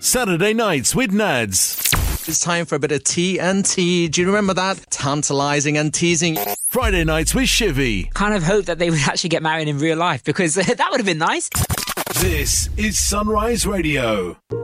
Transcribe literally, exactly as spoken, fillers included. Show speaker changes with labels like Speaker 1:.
Speaker 1: Saturday Nights with Nads.
Speaker 2: It's time for a bit of T N T. Do you remember that? Tantalising and teasing.
Speaker 1: Friday Nights with Shivy.
Speaker 3: Kind of hope that they would actually get married in real life, because that would have been nice.
Speaker 1: This is Sunrise Radio.